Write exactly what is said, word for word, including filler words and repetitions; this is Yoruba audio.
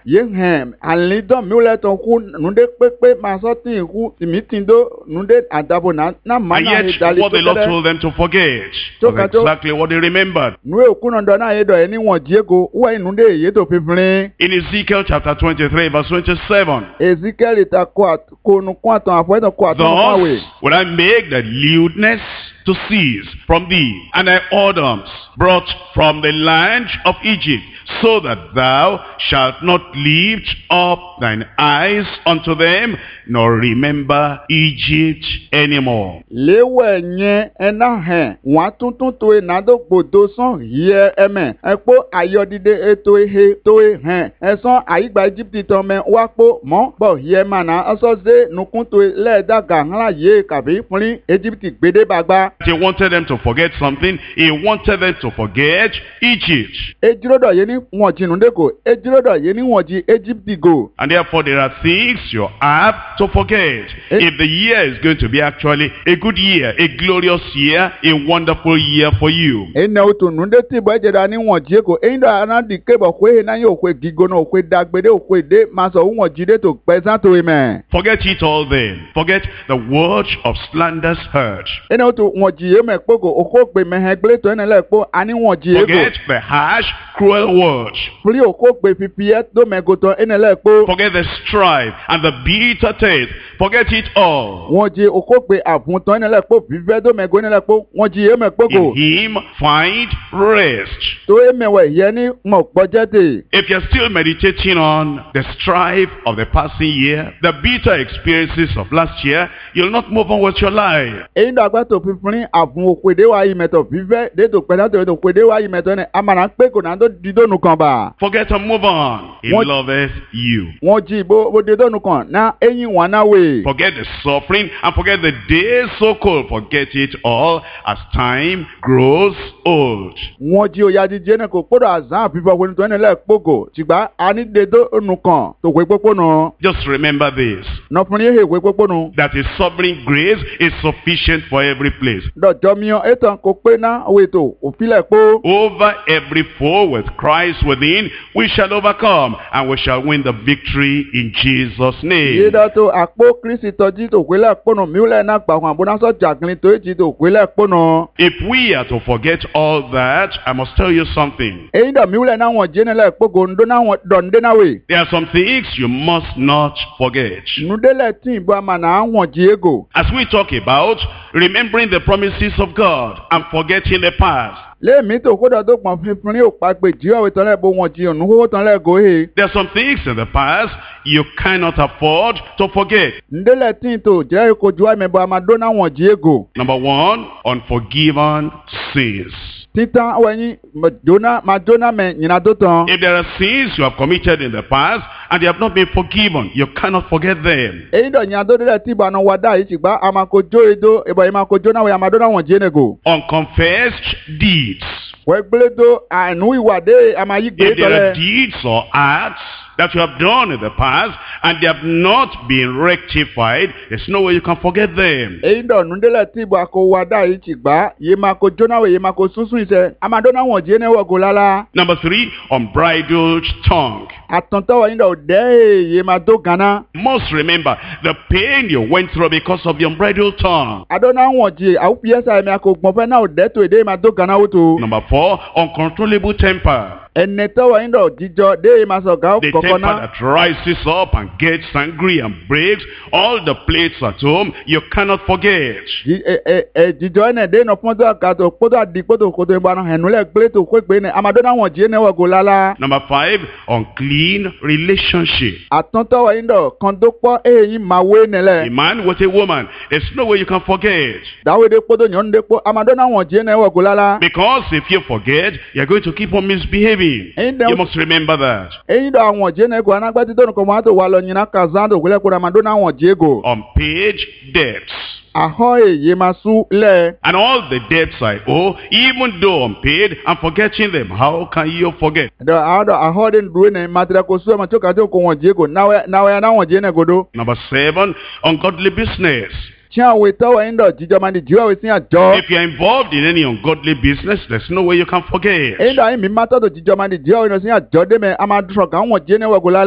ye hem alidon miule ton ku nunde pepe masoti ku timitindo nunde adabo na na And mana yet, he dali what the Lord told them to forget So was kato- exactly what they remembered. nwe okuno ndo na yedo eni won diego uwe nunde yedo piprin In Ezekiel chapter twenty-three, verse twenty-seven, Ezekiel ta ko ko nu ko atan afo edan ko atan kwawe thus will I make the lewdness to cease from thee, and thy whoredoms brought from the land of Egypt, so that thou shalt not lift up thine eyes unto them, nor remember Egypt anymore. lewe nye ena he wa tuntun to e nado gbodo san ye eme epo ayodide eto ehe to e he esan ayigba Egypt to me wa po mo bo ye mana aso ze nukun to e le daga nla ye kabi funrin Egypt gbede bagba He wanted them to forget something. He wanted them to forget Egypt. ejirodo ye ni won jinunde ko ejirodo ye ni won ji Egypt go And therefore there are things you have to forget. Eh? If the year is going to be actually a good year, a glorious year, a wonderful year for you. ene otu nunde ti bo ejeda ni won ji ko eindo ana di kebo kwe na yo kwe gigo no kwe dagbede o kwe de maso won jide to pesan to eme Forget it all then. Forget the word of slanders heard. ene otu won ji e me pogo oko pe mehe gble to ene le po ani won ji e go Forget the harsh, cruel words. furi oko pe pipie do me go to ene le po Forget the strife and the bitter taste. Forget it all. won ji oko pe abun to ene le po vive do me go ene le po won ji e me pogo In him find rest. to e me we ye ni mo pojete If you're still meditating on the strife of the passing year, the bitter experiences of last year, you'll not move on with your life. eindo agba to pipin abun okwede wa yi meto vive de to pe na to to kwede wa yi meto ne amana pe ko na do didonu kan ba Forget and move on. He What- loveth you. won ji bo bo didonu kan na eyin wan na we Forget the suffering and forget the days so cold. Forget it all as time grows old. won ji oya ji je ne ko podo azan pipo ko ni to ene le pogo tigba ani dedo onu kan to kwe popo no Just remember this, no fun ye kwe popo no that his sovereign grace is sufficient for every place. do jomio etan ko pe na we to ofile po Over every foe with Christ within, we shall overcome and we shall win the victory in Jesus' name. yeda to apo Kristi to ji to kwele pono miule na gba hwan bona so jaglin to ji to kwele pono If we are to forget all that, I must tell you something. eyin do miule na won je ne le pogo ndo na won do nde na we There are some things you must not forget. nudele tin bo amana won ji ego As we talk about remembering the promises of God and forgetting the past, le mi to kodo to pon finfin o pa pe ji o we ton le bo won ji onu ho ton le go he there are some things in the past you cannot afford to forget. ndele tin to je ko ju ame bo amado na won ji ego Number one, unforgiven sins. titan weyin jona ma jona me nyina do ton If there are sins you have committed in the past and they have not been forgiven, you cannot forget them. eyin do nyina do de ti ba no wada yi tigba amako jo edo ebo yi mako jona we amado na won ji nego Unconfessed deeds. we gbeledo anu iwade amayi gbe If there are tole deeds or acts that you have done in the past and they have not been rectified, there's no way you can forget them. eyin do nundele ti bo ako wada yi tigba yi mako jona we yi mako sunsun ise amado na won ji ne wo go lala Number three, unbridled tongue. atonto wa yin do de yi ma do gana Must remember the pain you went through because of the unbridled tongue. adona won ji au piesa mi ako gbon fe na o de to ede ma do gana woto Number four, uncontrollable temper. ene to wa yin do jijo de ma so ga The koko temper na that rises up and gets angry and breaks all the plates at home, you cannot forget. ji e e e jijo ene de no pon do ka to podo di podo ko to ba na henu le gbe to ko gbe ne amado na won ji ne wo go lala Number five, unclean relationship. atonto wa yin do kan do po e yin ma we ne A le man with a woman, there's no way you can forget. dawe de podo nyon de po amado na won ji ne wo go lala Because if you forget, you're going to keep on misbehaving. Ain't there- You must remember that. eyin do awon ji ne go anagba ti do no ko ma to wa lo nyina kazando gele ko amado na won ji ego Unpaid debts. aho eye ma su le And all the debts I owe, even though unpaid, I'm forgetting them. How can you forget? do ado aho de ndu ne matra ko su ma to ka to ko won ji ego nawe nawe na won ji ne godo Number seven, ungodly business. tí àwọn ètò wọ̀nyí ń dọ̀ jíjọ máa di jíwọ́ wí sí àjọ. If you're involved in any ungodly business, there's no way you can forget. èyí dọ̀ ayé mi máa tọ́tò jíjọ máa di jíwọ́ wí sí àjọ dé mẹ́ a máa dúró kàn wọ́n jí ní wọ́gùn lálẹ́.